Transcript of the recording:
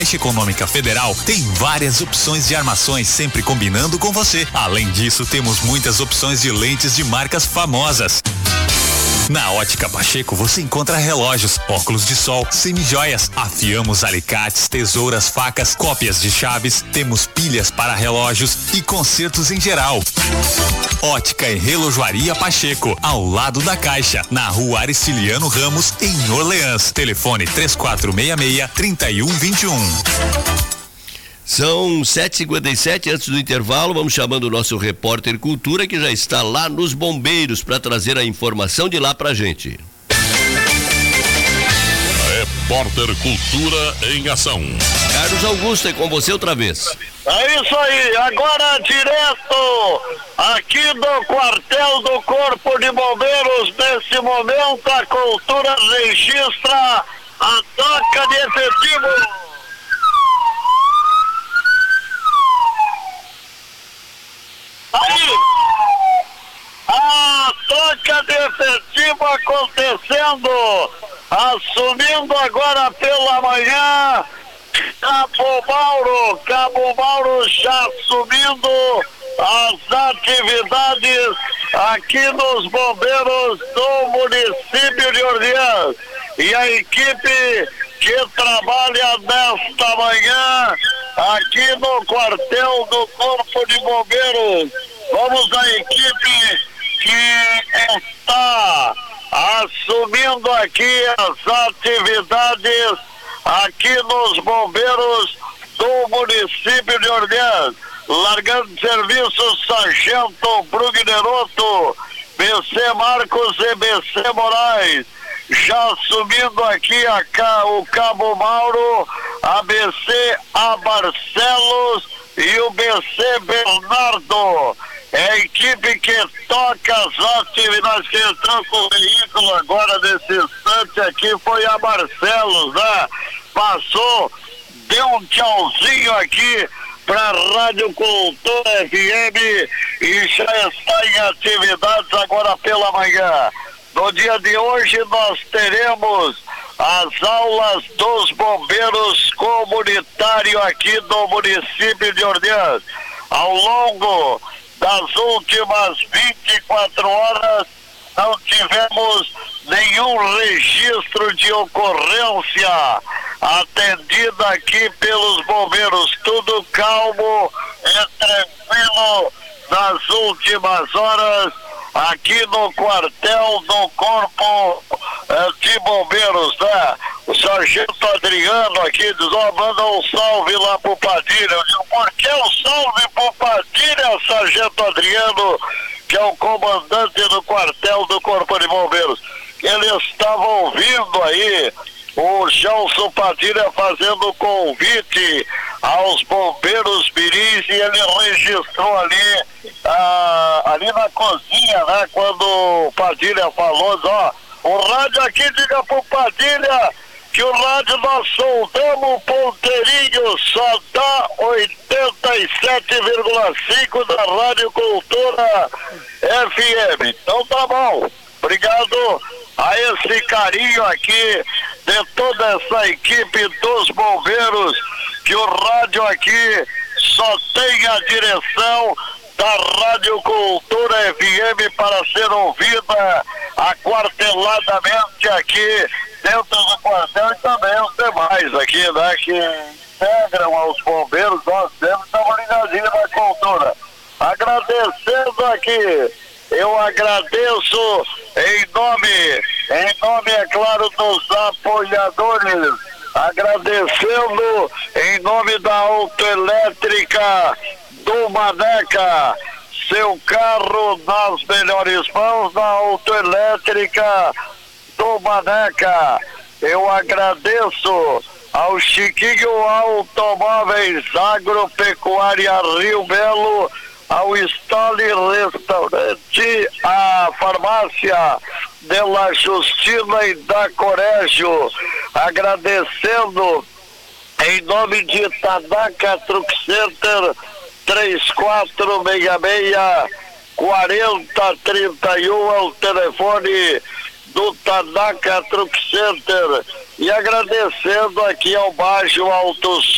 Caixa Econômica Federal tem várias opções de armações, sempre combinando com você. Além disso, temos muitas opções de lentes de marcas famosas. Na Ótica Pacheco você encontra relógios, óculos de sol, semijoias, afiamos alicates, tesouras, facas, cópias de chaves, temos pilhas para relógios e consertos em geral. Ótica e Relojoaria Pacheco, ao lado da Caixa, na Rua Aristiliano Ramos, em Orleans. Telefone 3466-3121. São 7h57, antes do intervalo, vamos chamando o nosso repórter Cultura, que já está lá nos bombeiros para trazer a informação de lá pra gente. Repórter Cultura em ação. Carlos Augusto, é com você outra vez. É isso aí, agora direto aqui do quartel do Corpo de Bombeiros. Nesse momento a Cultura registra a troca de efetivo. Aí, a troca de efetivo acontecendo, assumindo agora pela manhã, Cabo Mauro já assumindo as atividades aqui nos bombeiros do município de Orleans. E a equipe que trabalha nesta manhã aqui no quartel do Corpo de Bombeiros. Vamos à equipe que está assumindo aqui as atividades aqui nos bombeiros do município de Orleans. Largando serviço, Sargento Brugneroto, BC Marcos e BC Moraes. Já assumindo aqui o Cabo Mauro, a BC A Barcelos e o BC Bernardo. É a equipe que toca as atividades, que entrou com o veículo agora nesse instante aqui foi a Barcelos, né? Passou, deu um tchauzinho aqui para a Rádio Cultura FM e já está em atividades agora pela manhã. No dia de hoje nós teremos as aulas dos bombeiros comunitários aqui do município de Orleans. Ao longo das últimas 24 horas não tivemos nenhum registro de ocorrência atendida aqui pelos bombeiros. Tudo calmo e tranquilo nas últimas horas aqui no quartel do Corpo de Bombeiros, né? O Sargento Adriano aqui diz, manda um salve lá pro Padilha. Eu digo, por que um salve pro Padilha, Sargento Adriano, que é o comandante do quartel do Corpo de Bombeiros? Ele estava ouvindo aí o Gelson Padilha fazendo convite aos bombeiros miris e ele registrou ali na cozinha, né? Quando o Padilha falou, o rádio aqui, diga pro Padilha que o rádio nós soldamos o ponteirinho, só dá 87,5 da Rádio Cultura FM. Então tá bom, obrigado a esse carinho aqui de toda essa equipe dos bombeiros, que o rádio aqui só tem a direção da Rádio Cultura FM para ser ouvida aquarteladamente aqui dentro do quartel e também os demais aqui, né, que integram aos bombeiros. Nós temos uma ligadinha na cultura. Agradecendo aqui, eu agradeço em nome, é claro, dos apoiadores, agradecendo em nome da Autoelétrica do Maneca, seu carro nas melhores mãos da Autoelétrica do Maneca. Eu agradeço ao Chiquinho Automóveis Agropecuária Rio Belo, ao Stoli Restaurante, a Farmácia de la Justina e da Corégio, agradecendo em nome de Tanaka Truck Center, 3466-4031 é o telefone do Tanaka Truck Center, e agradecendo aqui ao Baixo Alto